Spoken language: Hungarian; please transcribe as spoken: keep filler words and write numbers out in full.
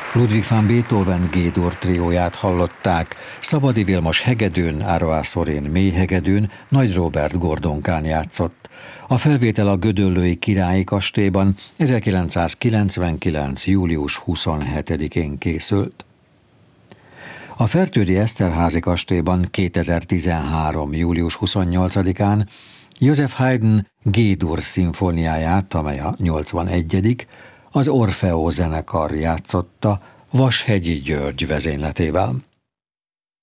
Ludwig van Beethoven G-dur trióját hallották, Szabadi Vilmos hegedűn, Ároá Szorén mélyhegedűn, Nagy Róbert gordonkán játszott. A felvétel a Gödöllői Királyi Kastélyban ezerkilencszázkilencvenkilenc. július huszonhetedikén készült. A Fertődi Eszterházy kastélyban kétezer-tizenhárom. július huszonnyolcadikán Joseph Haydn G-dur szimfóniáját, amely a nyolcvanegyedik az Orfeó zenekar játszotta Vashegyi György vezényletével.